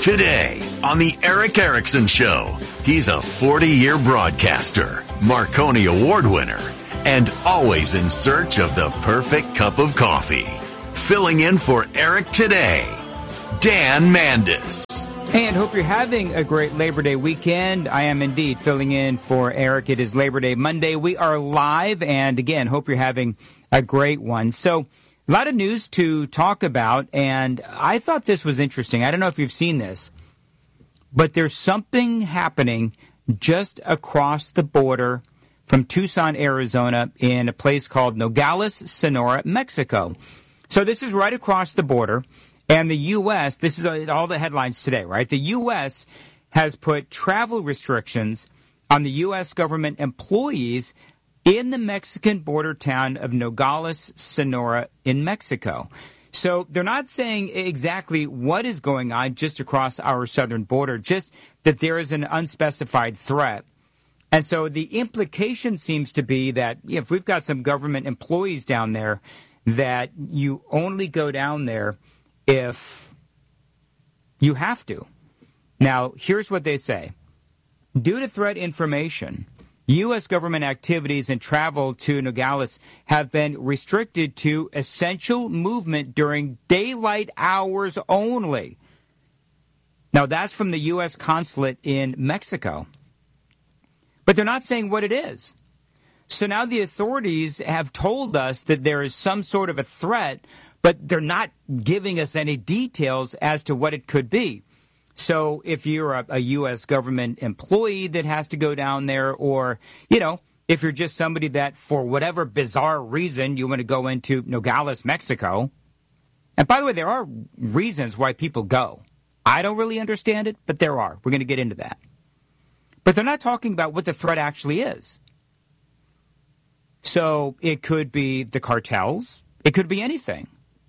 Today on the Erick Erickson Show, he's a 40-year broadcaster, Marconi Award winner, and always in search of the perfect cup of coffee. Filling in for Eric today, Dan Mandis. And hope you're having a great Labor Day weekend. I am indeed filling in for Eric. It is Labor Day Monday. We are live, and again, hope you're having a great one. So, a lot of news to talk about, and I thought this was interesting. I don't know if you've seen this, but there's something happening just across the border from Tucson, Arizona, in a place called Nogales, Sonora, Mexico. So this is right across the border. And the U.S., this is all the headlines today, right? The U.S. has put travel restrictions on the U.S. government employees in the Mexican border town of Nogales, Sonora in Mexico. So they're not saying exactly what is going on just across our southern border, just that there is an unspecified threat. And so the implication seems to be that if we've got some government employees down there, that you only go down there if you have to. Now, here's what they say. Due to threat information, U.S. government activities and travel to Nogales have been restricted to essential movement during daylight hours only. Now, that's from the U.S. consulate in Mexico. But they're not saying what it is. So now the authorities have told us that there is some sort of a threat, but they're not giving us any details as to what it could be. So if you're a U.S. government employee that has to go down there, or, if you're just somebody that for whatever bizarre reason you want to go into Nogales, Mexico. And by the way, there are reasons why people go. I don't really understand it, but there are. We're going to get into that. But they're not talking about what the threat actually is. So it could be the cartels. It could be anything.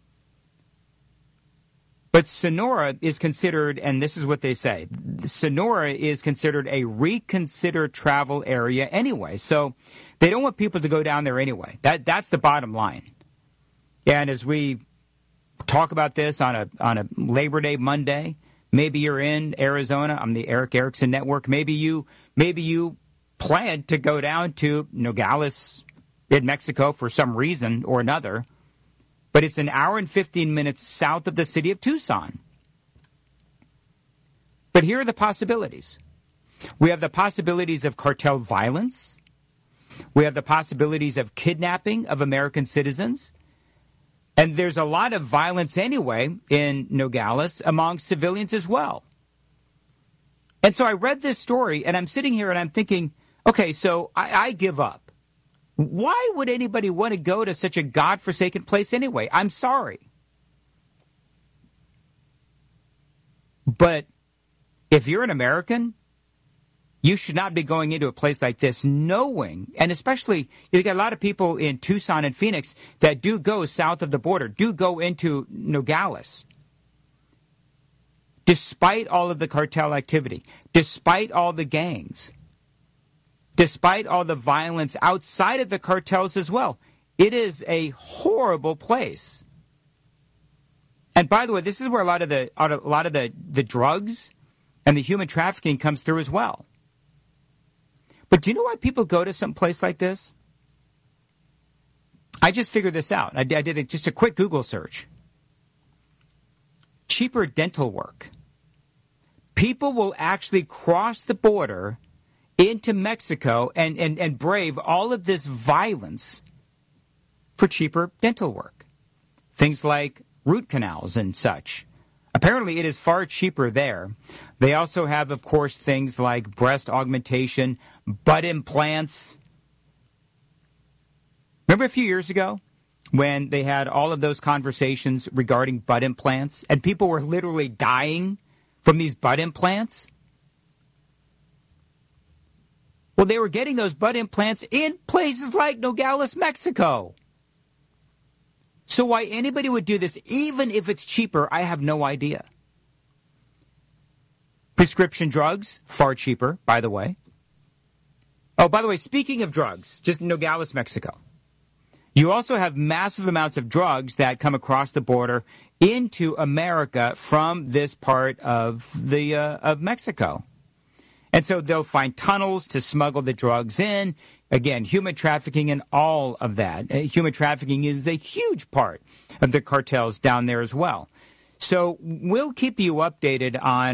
But Sonora is considered, and this is what they say, Sonora is considered a reconsidered travel area anyway. So they don't want people to go down there anyway. That's the bottom line. And as we talk about this on a Labor Day Monday, maybe you're in Arizona on the Erick Erickson Network. Maybe you plan to go down to Nogales in Mexico for some reason or another. But it's an hour and 15 minutes south of the city of Tucson. But here are the possibilities. We have the possibilities of cartel violence. We have the possibilities of kidnapping of American citizens. And there's a lot of violence anyway in Nogales among civilians as well. And so I read this story, and I'm sitting here and I'm thinking, okay, so I give up. Why would anybody want to go to such a godforsaken place anyway? I'm sorry. But if you're an American, you should not be going into a place like this knowing, and especially, you got a lot of people in Tucson and Phoenix that do go south of the border, do go into Nogales. Despite all of the cartel activity, despite all the gangs, despite all the violence outside of the cartels as well, it is a horrible place. And by the way, this is where a lot of the drugs and the human trafficking comes through as well. But do you know why people go to some place like this? I just figured this out. I did just a quick Google search. Cheaper dental work. People will actually cross the border into Mexico and brave all of this violence for cheaper dental work. Things like root canals and such. Apparently, it is far cheaper there. They also have, of course, things like breast augmentation, butt implants. Remember a few years ago when they had all of those conversations regarding butt implants and people were literally dying from these butt implants? Well, they were getting those butt implants in places like Nogales, Mexico. So why anybody would do this, even if it's cheaper, I have no idea. Prescription drugs, far cheaper, by the way. Oh, by the way, speaking of drugs, just Nogales, Mexico. You also have massive amounts of drugs that come across the border into America from this part of Mexico. And so they'll find tunnels to smuggle the drugs in. Again, human trafficking and all of that. Human trafficking is a huge part of the cartels down there as well. So we'll keep you updated on